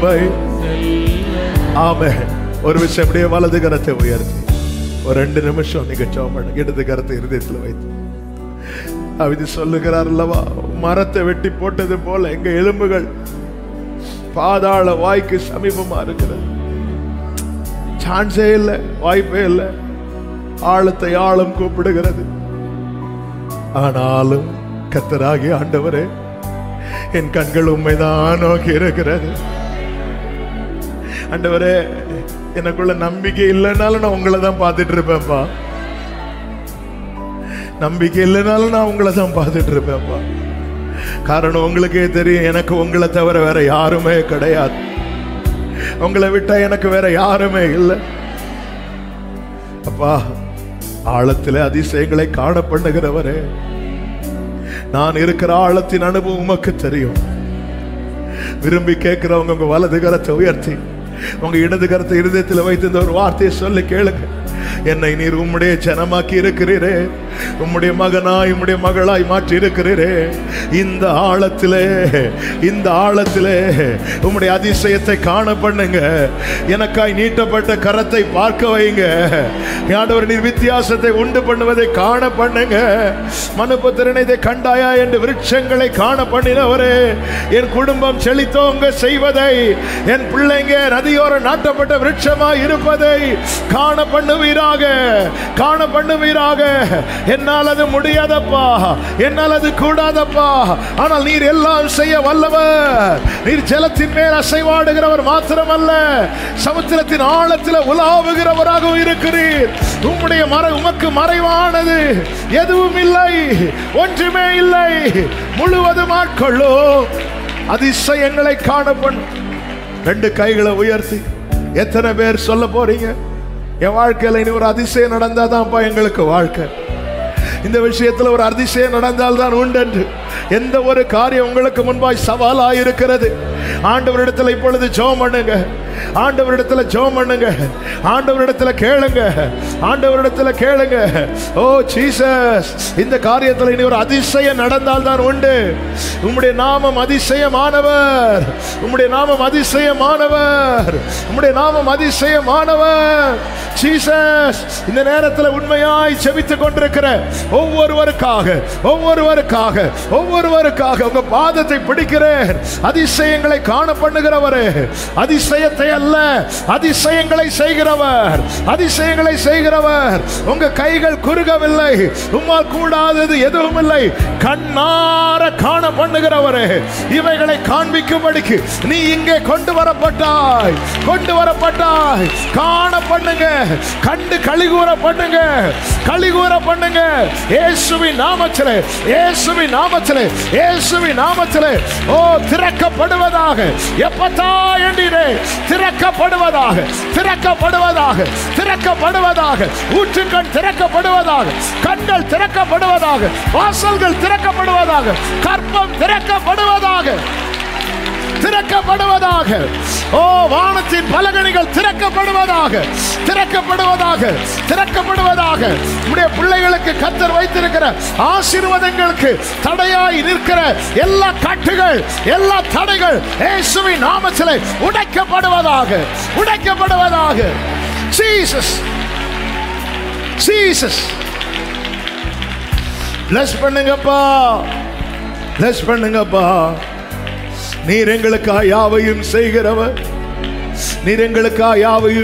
ஆமென். ஒரு விஷயம் அப்படியே வலது கரத்தை உயர்த்தி ஒரு 2 நிமிஷம் நீங்க ஜெபம் பண்ணுங்க. இடது கரத்தை இருதயத்தில் வைத்து அவதி சொல்லுகிறார் அல்லவா, மரத்தை வெட்டி போட்டது போல எங்க எலும்புகள் பாதாள வாய்க்கு சமீபமா இருக்கிறது. சான்ஸே இல்லை, வாய்ப்பே இல்லை. ஆழத்தை ஆழம் கூப்பிடுகிறது. ஆனாலும் கர்த்தராகிய ஆண்டவரே, என் கண்கள் உண்மைதான் நோக்கி இருக்கிறது. ஆண்டவரே, எனக்குள்ள நம்பிக்கை இல்லைனாலும் நான் உங்களை தான் பார்த்துட்டு இருப்பேன்ப்பா. நம்பிக்கை இல்லைனாலும் நான் உங்களை தான் பார்த்துட்டு இருப்பேன்ப்பா. காரணம் உங்களுக்கே தெரியும், எனக்கு உங்களை தவிர வேற யாருமே கிடையாது. உங்களை விட்டா எனக்கு வேற யாருமே இல்லை. அப்பா, ஆழத்திலே அதிசயங்களை காண பண்ணுகிறவரே, நான் இருக்கிற ஆழத்தின் அனுபவம் உமக்கு தெரியும். விரும்பி கேட்கிறவங்க உங்க வலது கரத்தை உயர்த்தி உங்க இடது கரத்தை இருதயத்தில் வைத்து இந்த ஒரு வார்த்தையை சொல்லி கேளுங்க. என்னை நீர் உம்முடைய ஜனமாக்கி இருக்கிறீரே, உம்முடைய மகனாய் உம்முடைய மகளாய் மாற்றி இருக்கிறீரே. இந்த ஆழத்திலே உம்முடைய அதிசயத்தை காண பண்ணுங்க. எனக்காய் நீட்டப்பட்ட கரத்தை பார்க்க வைங்க. ஆண்டவர், நீர் வித்தியாசத்தை உண்டு பண்ணுவதை காண பண்ணுங்க. மனுபுத்திரனை இதை கண்டாயா என்று விருட்சங்களை காண பண்ணினவரே, என் குடும்பம் செழித்தோங்க செய்வதை, என் பிள்ளைங்க நதியோர நாட்டப்பட்ட விருட்சமாய் இருப்பதை காண பண்ணுவீராக, காண பண்ணுவீராக. என்னால் அது முடியாதப்பா, என்னால் அது கூடாதப்பா. ஆனால் நீர் எல்லாம் செய்ய வல்லவர். நீர் ஜலத்தின் மேல் அசைவாடுகிறவர் மாத்திரமல்ல, சமுத்திரத்தின் ஆழத்தில் உலாவுகிறவராகவும் இருக்கிறீர். உம்முடைய உமக்கு மறைவானது எதுவும் இல்லை, ஒன்றுமே இல்லை. முழுவதும் ஆட்கொள்ளோ அதிசயங்களை காணப்படும். 2 கைகளை உயர்த்தி எத்தனை பேர் சொல்ல போறீங்க, என் வாழ்க்கையில் இனி ஒரு அதிசயம் நடந்தாதான்ப்பா எங்களுக்கு வாழ்க்கை. இந்த விஷயத்தில் ஒரு அதிசயம் நடந்தால்தான் உண்டு. எந்த ஒரு காரியம் உங்களுக்கு முன்பாய் சவாலாக இருக்கிறது, ஆண்டவரிடத்தில் இப்பொழுது ஜெபம் பண்ணுங்க. ஆண்டவரிடத்தில் ஜெபம் பண்ணுங்க. ஆண்டவரிடத்தில் கேளுங்க. ஆண்டவரிடத்தில் கேளுங்க. ஓ ஜீசஸ், இந்த காரியத்தில் இனி ஒரு அதிசயம் நடந்தால்தான் உண்டு. உம்முடைய நாமம் அதிசயமானவர், உம்முடைய நாமம் அதிசயமானவர், உம்முடைய நாமம் அதிசயமானவர். ஜீசஸ், இந்த நேரத்தில் உண்மையாய் ஜெபித்துக் கொண்டிருக்கிற ஒவ்வொருவருக்காக உங்க பாதத்தை பிடிக்கிறேன். அதிசயங்களை காண பண்ணுகிறவரே, அதிசயத்தை அல்ல அதிசயங்களை செய்கிறவர், அதிசயங்களை செய்கிறவர். உங்க கைகள் குறுகவில்லை, உம்மால் கூடாதது எதுவும் இல்லை. கண்ணார காண பண்ணுகிறவரே, இவைகளை காண்பிக்கும்படிக்கு நீ இங்கே கொண்டு வரப்பட்டாய். காண பண்ணுங்க, கண்டு கலிகூற பண்ணுங்க, கலிகூற பண்ணுங்க. இயேசுவின் நாமத்திலே, இயேசுவின் நாமத்திலே, இயேசுவின் நாமத்திலே. ஓ திறக்கப்படுவதாக, எப்பதா என்றீரே, திறக்கப்படுவதாக, திறக்கப்படுவதாக, திறக்கப்படுவதாக. ஊற்றுக்கண் திறக்கப்படுவதாக, கண்கள் திறக்கப்படுவதாக, வாசல்கள் திறக்கப்படுவதாக, கற்பம் திறக்கப்படுவதாக, திறக்கப்படுவதாக. ஓ வானத்தின் பலகணிகள் திறக்கப்படுவதாக, திறக்கப்படுவதாக, திறக்கப்படுவதாக. உடைய பிள்ளைகளுக்கு கர்த்தர் வைத்திருக்கிற ஆசீர்வாதங்களுக்கு தடையாய் நிற்கிற எல்லா கட்டுகள், எல்லா தடைகள் இயேசுவின் நாமத்திலே உடைக்கப்படுவதாக, உடைக்கப்படுவதாக. ஜீசஸ், ஜீசஸ், பிளஸ் பண்ணுங்கப்பா, பிளஸ் பண்ணுங்கப்பா. நீர் எங்களுக்காக யாவையும் செய்கிறவர், நீர் எங்களுக்காக யாவையும்